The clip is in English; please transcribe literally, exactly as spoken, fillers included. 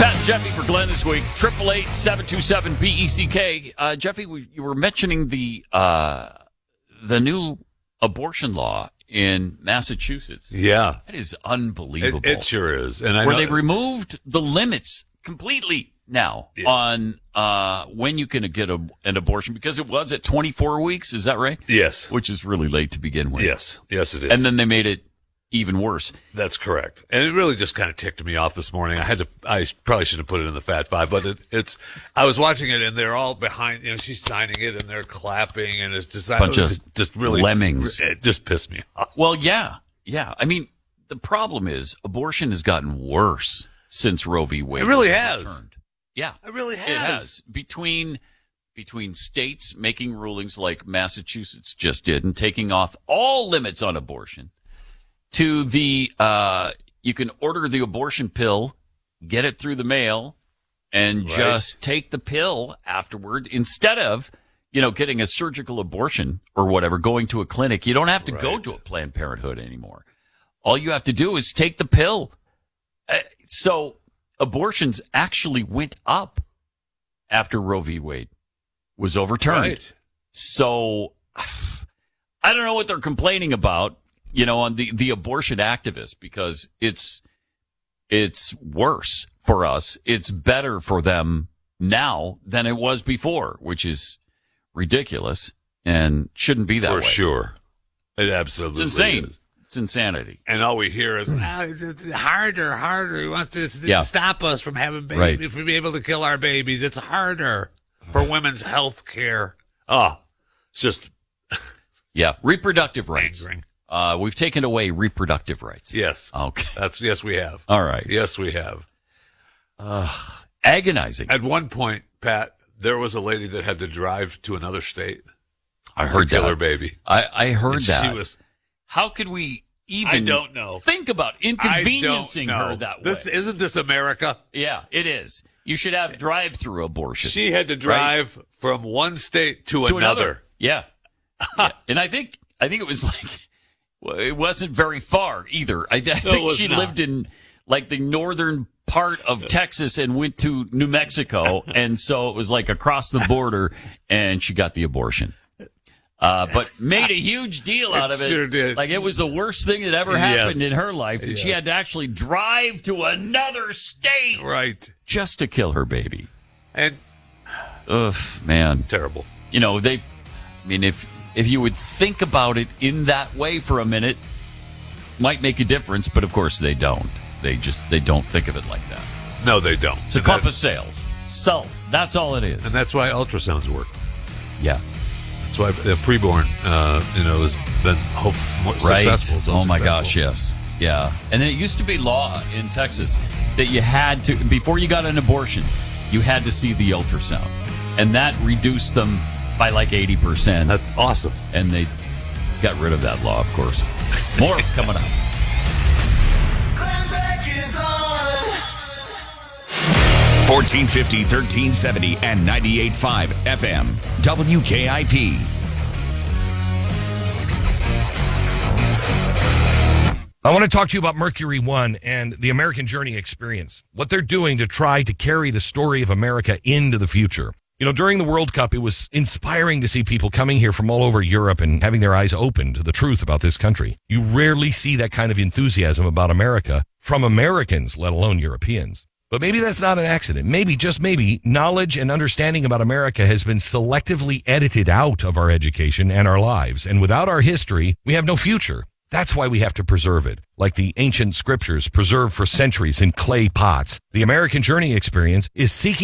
Pat and Jeffy for Glenn this week. Triple eight seven two seven B E C K. Uh, Jeffy, we, you were mentioning the uh, the new abortion law in Massachusetts. Yeah, that is unbelievable. It, it sure is, and I where know they've removed the limits completely now yeah. on uh, when you can get a, an abortion, because it was at twenty-four weeks. Is that right? Yes, which is really late to begin with. Yes, yes, it is. And then they made it even worse. That's correct. And it really just kind of ticked me off this morning. I had to, I probably should have put it in the Fat Five, but it, it's, I was watching it and they're all behind, you know, she's signing it and they're clapping and it's just, bunch I, of just, just really, lemmings. It just pissed me off. Well, yeah, yeah. I mean, the problem is abortion has gotten worse since Roe v. Wade. It really has. Returned. Yeah. It really has. It has. Between, between states making rulings like Massachusetts just did and taking off all limits on abortion, to the, uh, you can order the abortion pill, get it through the mail, and right. just take the pill afterward instead of, you know, getting a surgical abortion or whatever, going to a clinic. You don't have to right. go to a Planned Parenthood anymore. All you have to do is take the pill. Uh, so abortions actually went up after Roe v. Wade was overturned. Right. So I don't know what they're complaining about. You know, on the, the abortion activists, because it's, it's worse for us. It's better for them now than it was before, which is ridiculous and shouldn't be that for way. For sure. It absolutely It's insane. is. It's insanity. And all we hear is, ah, it's harder, harder. He wants to yeah. stop us from having babies, right. from being able to kill our babies. It's harder for women's health care. Oh, it's just. yeah. Reproductive rights. Angering. Uh, we've taken away reproductive rights. Yes. Okay. That's, yes, we have. All right. Yes, we have. Uh, agonizing. At one point, Pat, there was a lady that had to drive to another state. I heard to that. kill her baby. I, I heard and that. She was. How could we even I don't know. think about inconveniencing I don't know. her that way? This, isn't this America? Yeah, it is. You should have drive-through abortions. She had to drive right? from one state to, to another. another. Yeah. yeah. And I think, I think it was like, well, it wasn't very far either. I, I no, think she not. lived in like the northern part of Texas and went to New Mexico. And so it was like across the border and she got the abortion. Uh, but made a huge deal out of it. Sure did. Like it was the worst thing that ever happened yes. in her life. And yeah. she had to actually drive to another state. Right. Just to kill her baby. And. Ugh, man. Terrible. You know, they, I mean, if, if you would think about it in that way for a minute, might make a difference. But of course they don't. They just, they don't think of it like that. No, they don't. It's a and clump that, of sales. Cells. That's all it is. And that's why ultrasounds work. Yeah. That's why the preborn, uh, you know, has been hope, more right. successful. So oh, my successful. gosh, yes. Yeah. And then it used to be law in Texas that you had to, before you got an abortion, you had to see the ultrasound. And that reduced them by like eighty percent. That's awesome. And they got rid of that law, of course. More coming up. fourteen fifty, thirteen seventy, and ninety-eight point five F M. W K I P. I want to talk to you about Mercury One and the American Journey experience. What they're doing to try to carry the story of America into the future. You know, during the World Cup, it was inspiring to see people coming here from all over Europe and having their eyes open to the truth about this country. You rarely see that kind of enthusiasm about America from Americans, let alone Europeans. But maybe that's not an accident. Maybe, just maybe, knowledge and understanding about America has been selectively edited out of our education and our lives. And without our history, we have no future. That's why we have to preserve it. Like the ancient scriptures preserved for centuries in clay pots. The American Journey experience is seeking